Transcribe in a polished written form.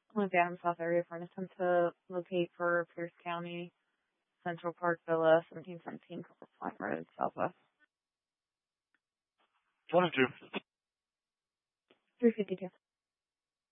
With the Adams South area for an attempt to locate for Pierce County, Central Park Villa, 1717 Copper Point Road, Southwest. 22. 352.